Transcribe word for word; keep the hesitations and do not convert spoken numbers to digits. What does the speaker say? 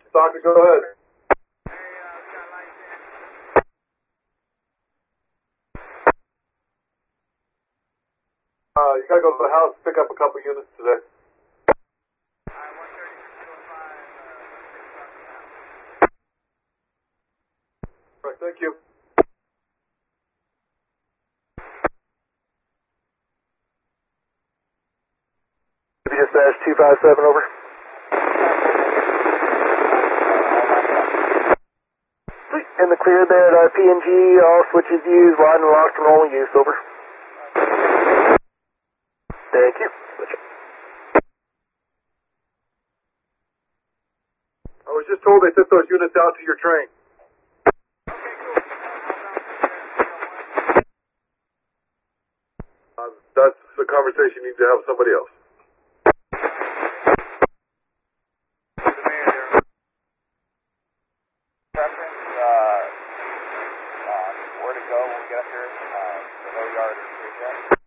Doctor, go ahead. Uh, you gotta go to the house, pick up a couple units today. Right, thank you. Dispatch two five seven, over. In the clear there at P and G, all switches used, line and locked and rolling use, over. Thank you. I was just told they sent those units out to your train. Uh, that's a conversation you need to have with somebody else. Where to go when we get up here, uh, the low yard or